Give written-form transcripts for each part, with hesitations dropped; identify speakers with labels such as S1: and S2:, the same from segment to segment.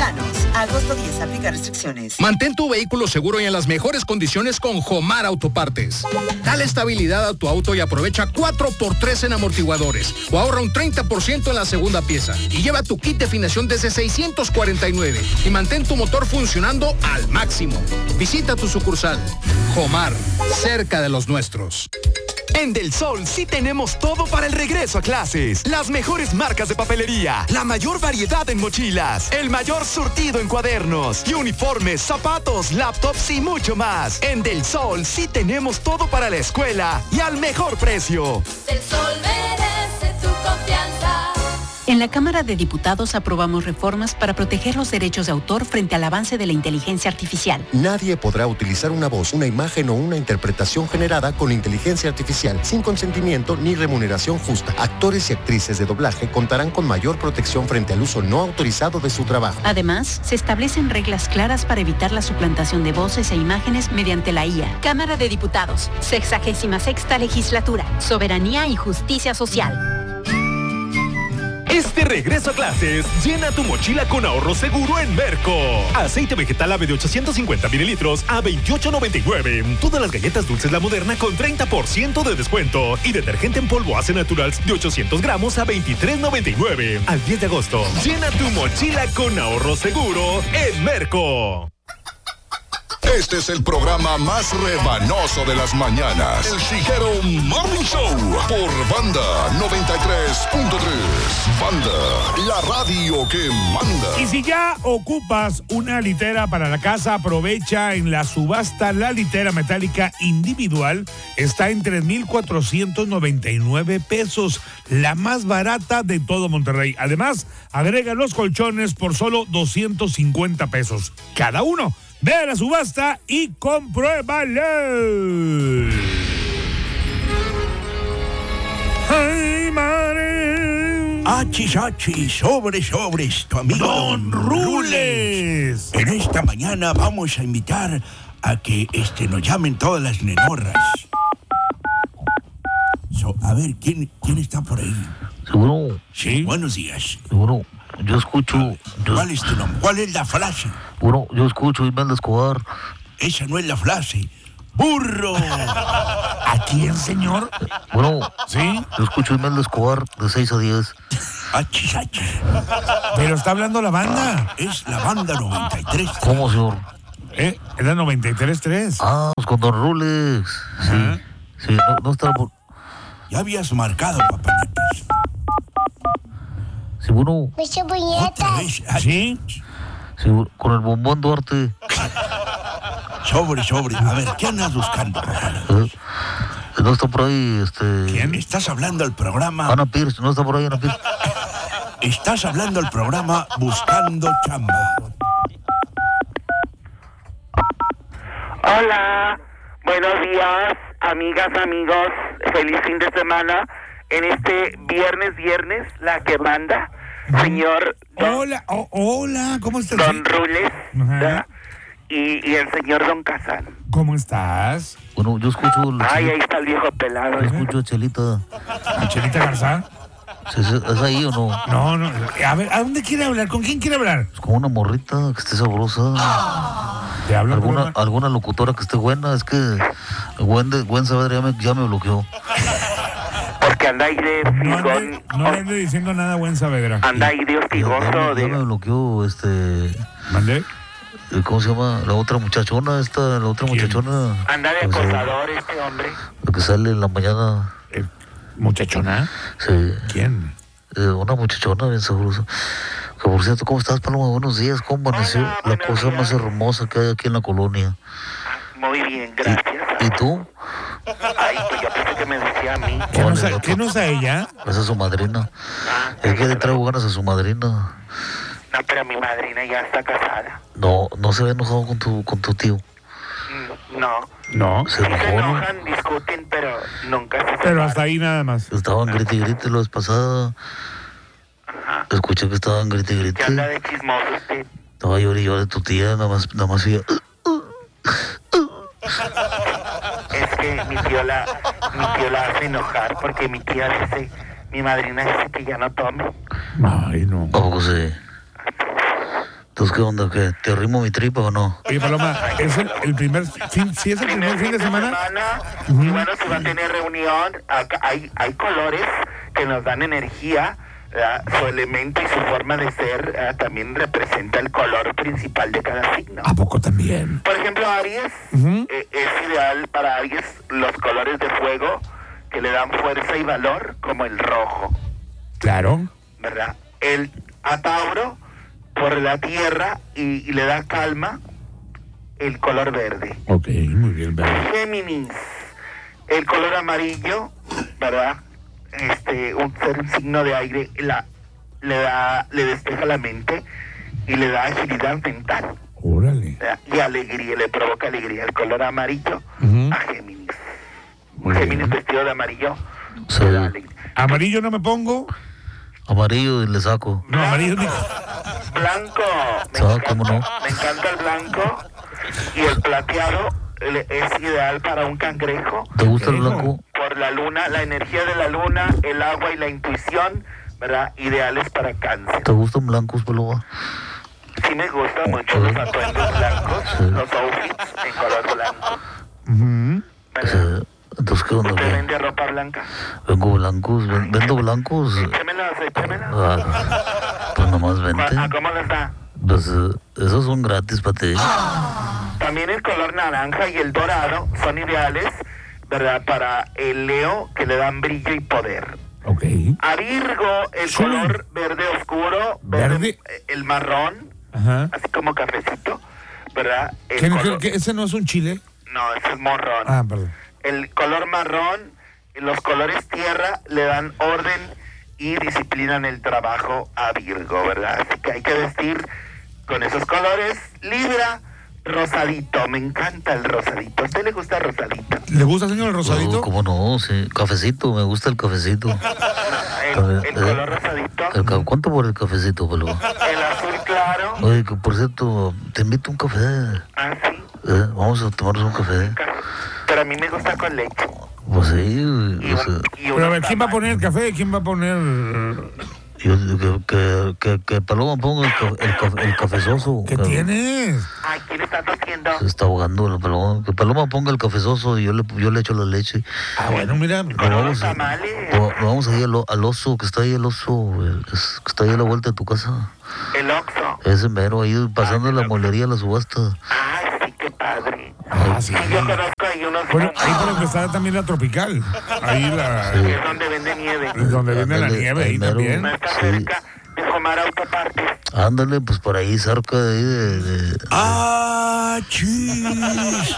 S1: Mexicanos. Agosto 10, aplica restricciones.
S2: Mantén tu vehículo seguro y en las mejores condiciones con Jomar Autopartes. Dale estabilidad a tu auto y aprovecha 4x3 en amortiguadores o ahorra un 30% en la segunda pieza y lleva tu kit de afinación desde 649 y mantén tu motor funcionando al máximo. Visita tu sucursal. Jomar, cerca de los nuestros.
S3: En Del Sol sí tenemos todo para el regreso a clases. Las mejores marcas de papelería, la mayor variedad en mochilas, el mayor surtido en cuadernos y uniformes, zapatos, laptops y mucho más. En Del Sol sí tenemos todo para la escuela y al mejor precio.
S4: Del Sol merece tu confianza.
S5: En la Cámara de Diputados aprobamos reformas para proteger los derechos de autor frente al avance de la inteligencia artificial.
S6: Nadie podrá utilizar una voz, una imagen o una interpretación generada con inteligencia artificial sin consentimiento ni remuneración justa. Actores y actrices de doblaje contarán con mayor protección frente al uso no autorizado de su trabajo.
S5: Además, se establecen reglas claras para evitar la suplantación de voces e imágenes mediante la IA. Cámara de Diputados, 66ª Legislatura, Soberanía y Justicia Social.
S7: Este regreso a clases, llena tu mochila con ahorro seguro en Merco. Aceite vegetal ave de 850 mililitros a $28.99. Todas las galletas dulces La Moderna con 30% de descuento. Y detergente en polvo Ace Naturals de 800 gramos a $23.99. Al 10 de agosto, llena tu mochila con ahorro seguro en Merco.
S8: Este es el programa más rebanoso de las mañanas. El Chiguero Morning Show por Banda 93.3. Banda, la radio que manda.
S9: Y si ya ocupas una litera para la casa, aprovecha en la subasta. La litera metálica individual está en 3,499 pesos, la más barata de todo Monterrey. Además, agrega los colchones por solo 250 pesos cada uno. Ve a la subasta y compruébalo. ¡Ay, madre!
S10: Achis, sobres, tu amigo
S9: Don Rules.
S10: En esta mañana vamos a invitar a que nos llamen todas las nenorras. A ver, ¿quién está por ahí?
S11: ¿Seguro?
S10: Sí. Buenos días.
S11: ¿Seguro? Yo escucho...
S10: ¿Cuál es tu nombre? ¿Cuál es la frase?
S11: Bueno, yo escucho Imelda Escobar.
S10: Esa no es la frase. ¡Burro!
S9: ¿A quién, señor?
S11: Bueno,
S9: ¿sí?
S11: Yo escucho Imelda Escobar de 6 a 10.
S10: Achis.
S9: Pero está hablando la banda.
S10: Es la Banda 93.
S11: ¿Cómo, señor?
S9: Es la 93.3.
S11: Ah, pues con Don Rules. Sí. Sí, no está por...
S10: Ya habías marcado, papanatas.
S11: Sí, bueno.
S10: ¿Otra vez?
S9: ¿Sí?
S11: Sí, con el bombón Duarte.
S10: Sobre. A ver, ¿qué andas buscando?
S11: No está por ahí,
S10: ¿Quién? ¿Estás hablando al programa?
S11: Ana Pierce, no está por ahí Ana Pierce.
S10: Estás hablando al programa Buscando Chamba.
S12: Hola, buenos días, amigas, amigos. Feliz fin de semana. En este viernes, la que manda, señor...
S9: Hola, ¿cómo estás?
S12: Don Rules, y el señor Don Kazan.
S9: ¿Cómo estás?
S11: Bueno, yo escucho...
S12: Ahí está el viejo pelado.
S11: Yo escucho a Chelita.
S9: ¿A Chelita Garzán?
S11: ¿Es ahí o no?
S9: No. A ver, ¿a dónde quiere hablar? ¿Con quién quiere hablar?
S11: Pues con una morrita que esté sabrosa.
S9: ¿Te habla
S11: alguna locutora que esté buena? Es que Gwen Saavedra ya me bloqueó.
S12: Porque anda ahí de figón.
S9: No le ande diciendo nada a Gwen Saavedra.
S12: Anda ahí de hostigoso.
S11: Ya me bloqueó,
S9: ¿Mandé?
S11: ¿Cómo se llama? La otra muchachona, muchachona.
S12: Anda de acosador este hombre.
S11: Lo que sale en la mañana.
S9: ¿Muchachona?
S11: Sí.
S9: ¿Quién?
S11: Una muchachona bien sabrosa. Que por cierto, ¿cómo estás, Paloma? Buenos días. ¿Cómo amaneció? La cosa más hermosa que hay aquí en la colonia.
S12: Muy bien, gracias.
S11: ¿Y tú?
S12: Ay, pues yo pensé que me decía a mí.
S9: ¿Qué no es a ella?
S11: Es a su madrina. Es que le traigo ganas a su madrina.
S12: No, pero mi madrina ya está casada.
S11: No se ve enojado con tu tío.
S12: No.
S11: Se
S12: enojan, discuten, pero nunca se separan.
S9: Pero hasta ahí nada más.
S11: Estaban grite y grite la vez pasada.
S12: Ajá.
S11: Escuché que estaban grite y grite.
S12: ¿Qué anda de chismoso usted?
S11: Estaba llorando de tu tía, nada más ella.
S12: Es que mi tío la hace enojar porque mi madrina dice que ya no tome.
S9: Ay, no.
S11: ¿A poco sí? Entonces, ¿qué onda? ¿Que te arrimo mi tripa o no?
S9: Oye, Paloma, ¿es el primer fin? ¿Sí es el primer fin de semana?
S12: Y bueno, se va a tener reunión. Acá hay colores que nos dan energía. Su elemento y su forma de ser también representa el color principal de cada signo.
S9: ¿A poco también?
S12: Por ejemplo, Aries, es ideal para Aries los colores de fuego que le dan fuerza y valor, como el rojo.
S9: Claro.
S12: ¿Verdad? A Tauro, por la tierra y le da calma, el color verde.
S9: Ok, muy bien, verde.
S12: Géminis, el color amarillo, ¿verdad? Un signo de aire le despeja la mente y le da agilidad mental.
S9: Órale.
S12: Y alegría, le provoca alegría. El color amarillo a Géminis.
S11: Muy
S12: Géminis
S11: bien.
S12: vestido de amarillo.
S11: Sí.
S9: ¿Amarillo no me pongo?
S11: Amarillo y le saco.
S9: No, amarillo ni...
S12: Blanco.
S11: ¿Cómo no?
S12: Me encanta el blanco y el plateado es ideal para un cangrejo.
S11: ¿Te gusta el blanco?
S12: Por la luna, la energía de la luna, el agua y la intuición, ¿verdad? Ideales para Cáncer.
S11: ¿Te gustan blancos, Paloma?
S12: Sí me gustan mucho los atuendos blancos, los outfits en color blanco.
S11: Entonces, ¿qué onda?
S12: ¿Usted vende ropa blanca?
S11: Vengo blancos, vendo blancos.
S12: Échemelos.
S11: Pues nomás vente.
S12: ¿A cómo les da?
S11: Pues esos son gratis para ti.
S12: También el color naranja y el dorado son ideales, ¿verdad? Para el Leo, que le dan brillo y poder.
S9: Ok.
S12: A Virgo, el color verde oscuro, verde. El marrón, así como cafecito, ¿verdad?
S9: ¿Ese no es un chile?
S12: No, ese es morrón.
S9: Ah, perdón.
S12: El color marrón, los colores tierra le dan orden y disciplina en el trabajo a Virgo, ¿verdad? Así que hay que vestir con esos colores. Libra, rosadito, me encanta el rosadito. ¿A usted le gusta el rosadito?
S9: ¿Le gusta, señor, el rosadito?
S11: ¿Cómo no? Sí, cafecito, me gusta el cafecito.
S12: El color rosadito.
S11: ¿Cuánto por el cafecito, Paloma?
S12: El azul claro.
S11: Oye, que por cierto, te invito a un café.
S12: Ah, sí.
S11: Vamos a tomarnos un café.
S12: Pero a mí me gusta con leche.
S11: Pues sí.
S9: Pero a ver, ¿quién va a poner el café? ¿Quién va a poner...?
S11: Que Paloma ponga el cafezoso.
S9: ¿Qué tienes?
S12: Ay, ¿quién está haciendo?
S11: Se está ahogando la Paloma. Que Paloma ponga el cafezoso y yo le echo la leche.
S9: Ah, bueno, mira.
S11: Vamos ahí al oso, que está ahí el oso, que está ahí a la vuelta de tu casa.
S12: El Oxxo.
S11: Ese mero, ahí pasando la molería, la subasta.
S12: Ay, sí, qué padre.
S9: Ah, sí.
S12: Yo conozco ahí unos...
S9: Bueno, ahí por donde está también la tropical. Ahí la...
S12: Es donde vende nieve.
S9: Donde vende la nieve, ahí también.
S12: No está cerca de Jomar Autopartes.
S11: Ándale, pues por ahí cerca de ahí de...
S10: ¡Ah, chis!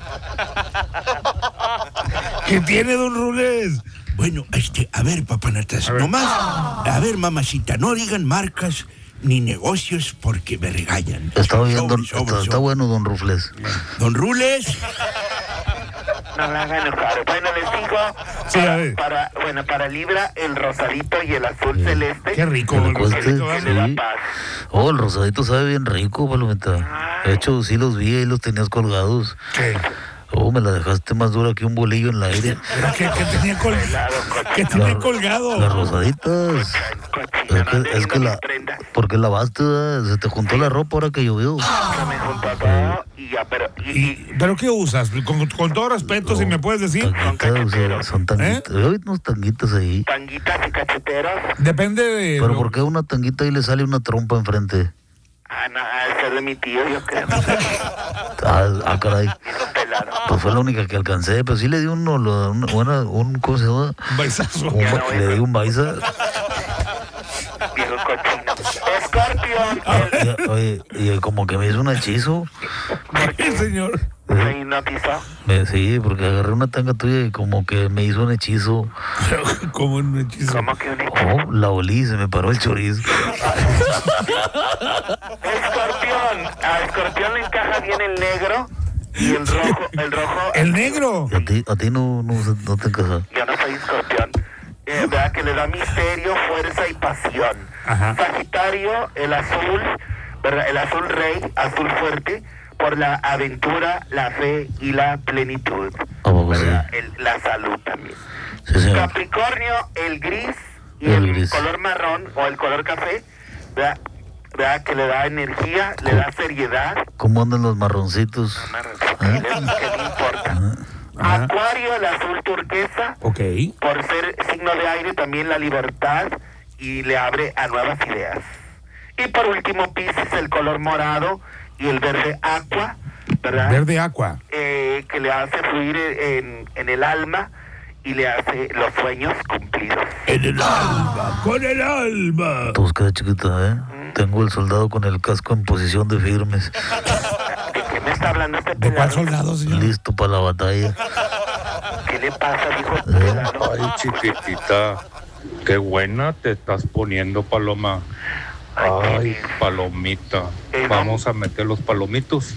S9: ¿Qué tiene, don Rules?
S10: Bueno, a ver, papanatas, nomás, a ver, mamacita, no digan marcas ni negocios porque me regañan.
S11: Está bueno, don Rufles.
S10: Don Rules.
S12: No la hagan enojar. Bueno, les digo,
S9: sí, a ver.
S12: Para Libra, el rosadito y el azul celeste.
S9: Qué rico, el rosadito.
S12: Que le da paz.
S11: Oh, el rosadito sabe bien rico, Palomita. De hecho, sí los vi y los tenías colgados.
S9: ¿Qué?
S11: Oh, me la dejaste más dura que un bolillo en el aire.
S9: ¿Qué tenía colgado? ¿Qué tenía colgado?
S11: Las rosaditas. Es que la... ¿Por qué lavaste? Se te juntó la ropa ahora que llovió.
S12: Se me juntó todo y ya,
S9: ¿Pero qué usas? Con todo respeto, si me puedes decir.
S11: Son tanguitas. Yo vi unos tanguitas ahí.
S12: Tanguitas y cacheteros.
S9: Depende de...
S11: ¿Pero por qué una tanguita y le sale una trompa enfrente?
S12: No, al ser de mi tío, yo creo.
S11: Caray. Pues fue la única que alcancé, pero sí le di un ¿cómo se llama?
S9: Baizazo.
S11: Le di un baiza.
S12: Viejo cochino. Escorpión.
S11: Oye, y como que me hizo un hechizo.
S9: ¿Por qué, señor?
S12: ¿Me hipnotizó?
S11: Sí, porque agarré una tanga tuya y como que me hizo un hechizo.
S9: ¿Cómo un hechizo?
S12: ¿Cómo que un hechizo?
S11: Oh, la olí, se me paró el chorizo.
S12: Escorpión. A Escorpión le encaja bien el negro y el rojo.
S9: ¿El negro?
S11: A ti no te encaja.
S12: Yo no soy Escorpión. ¿Verdad? Que le da misterio, fuerza y pasión.
S9: Ajá.
S12: Sagitario, el azul, ¿verdad? El azul rey, azul fuerte, por la aventura, la fe y la plenitud. La salud también.
S11: Sí, señor.
S12: Capricornio, el gris y el color marrón o el color café, ¿verdad? ¿verdad? Que le da energía, le da seriedad.
S11: ¿Cómo andan los marroncitos?
S12: ¿Qué le importa? Acuario, el azul turquesa.
S9: Ok.
S12: Por ser signo de aire, también la libertad y le abre a nuevas ideas. Y por último, Piscis, el color morado y el verde aqua, ¿verdad?
S9: Verde aqua.
S12: Que le hace fluir en el alma y le hace los sueños cumplidos.
S9: En el alma, con el alma.
S11: Pues queda chiquita, ¿eh? Tengo el soldado con el casco en posición de firmes.
S12: ¿De qué me está hablando este
S9: ¿De cuál
S12: pelado?
S9: soldado, señor?
S11: Listo para la batalla.
S12: ¿Qué le pasa, dijo?
S13: Ay, chiquitita, qué buena te estás poniendo, Paloma. Ay, palomita. Vamos a meter los palomitos.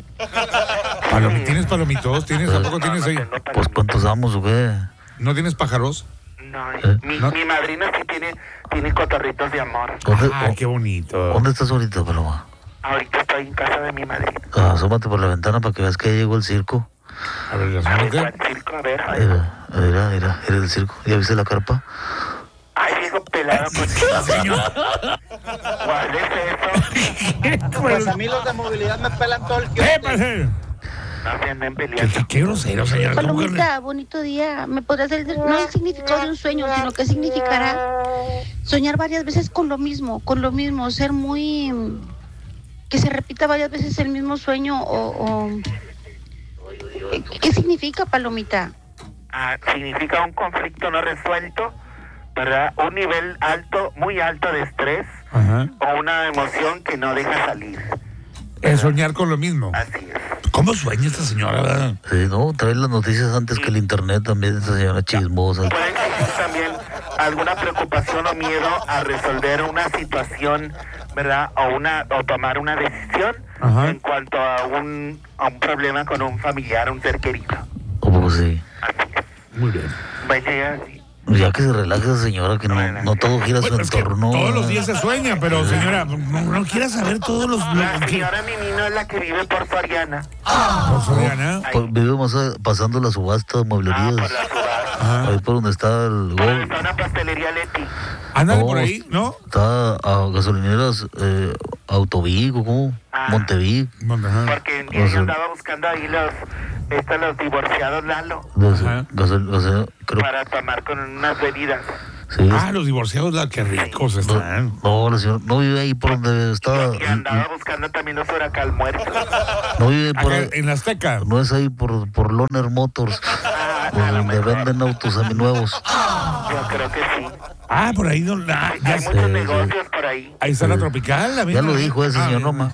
S9: ¿Tienes palomitos? ¿A poco tienes ahí?
S11: Pues ¿cuántos damos o qué?
S9: ¿No tienes pájaros?
S12: No, mi madrina sí tiene cotorritos de amor.
S9: Qué bonito.
S11: ¿Dónde estás ahorita, Paloma?
S12: Ahorita estoy en casa de mi madrina.
S11: Asómate por la ventana para que veas que ya llegó el circo.
S9: A ver,
S12: ¿Cuál circo? A ver.
S11: Mira el circo. ¿Ya viste la carpa?
S12: Ay, viejo pelado,
S9: señor.
S12: ¿Cuál es eso?
S14: Pues a mí los de movilidad me pelan todo el tiempo.
S12: No se anden peleando.
S9: Qué grosero, señor.
S15: Palomita, bonito día. ¿Me podrás decir, no el significado de un sueño, sino qué significará soñar varias veces con lo mismo, ser muy... que se repita varias veces el mismo sueño o ¿qué significa, Palomita?
S12: Significa un conflicto no resuelto, ¿verdad? Un nivel alto, muy alto de estrés.
S9: Ajá.
S12: O una emoción que no deja salir.
S9: Es soñar con lo mismo.
S12: Así es.
S9: ¿Cómo sueña esta señora, verdad?
S11: Sí, no, trae las noticias antes que el internet también, esta señora chismosa.
S12: Puede existir también alguna preocupación o miedo a resolver una situación, ¿verdad? O tomar una decisión.
S9: Ajá.
S12: En cuanto a un problema con un familiar, un ser querido.
S11: ¿Cómo sí?
S9: Muy bien.
S12: Vaya,
S11: Ya que se relaje esa señora, que no todo gira a su entorno.
S9: Todos los días se sueña, pero señora, no quiera saber todos los...
S12: La señora Mimino es la que vive por Soriana.
S9: ¿Por Soriana?
S11: Vive más pasando la subasta de mueblerías.
S12: Por la subasta.
S11: Ahí por donde está el gol.
S12: Está una pastelería Leti.
S9: Ándale por ahí, ¿no?
S11: Está a gasolineras Autovigo, ¿cómo? Montevig.
S12: Porque en día yo andaba buscando ahí los divorciados, Lalo.
S11: Creo.
S12: Para tomar con unas bebidas.
S11: Sí,
S9: los divorciados, qué ricos están.
S11: No, la señora no vive ahí por donde está.
S12: Y andaba buscando también los huracán muertos.
S11: No vive por
S9: acá, en la Azteca.
S11: No es ahí por Loner Motors, donde venden autos seminuevos.
S12: Yo creo que sí.
S9: Por ahí no.
S12: Hay muchos negocios por ahí.
S9: Ahí está la Tropical.
S11: Ya lo dijo ese señor Roma.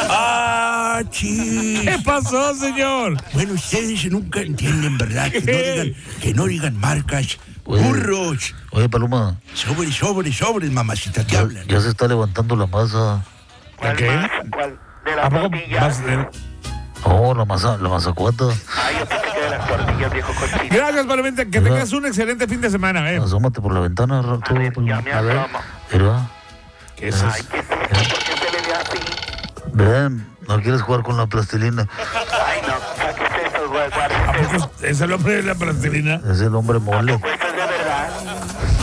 S9: ¿Qué pasó, señor?
S10: Bueno, ustedes nunca entienden, ¿verdad? Que no digan marcas. ¡Burros!
S11: Oye, Paloma.
S10: Sobres, mamacita, te hablan.
S11: Ya se está levantando la masa.
S12: ¿Cuál
S9: qué?
S12: masa? ¿Cuál? ¿De las tortillas?
S11: No, la mazacuata.
S12: Ay, yo pensé que de las tortillas, viejo cochino.
S9: Gracias, Palomita. Que tengas un excelente fin de semana,
S11: Asómate por la ventana,
S12: Ya me asomo.
S11: Mira.
S9: ¿Qué es eso?
S12: Ay, ¿qué es eso? ¿Por qué se le ve así?
S11: Ven, ¿no quieres jugar con la plastilina?
S12: Ay, no. ¿Qué es eso, güey?
S9: ¿A poco es el hombre de la plastilina?
S11: Es el hombre mole.
S12: Pues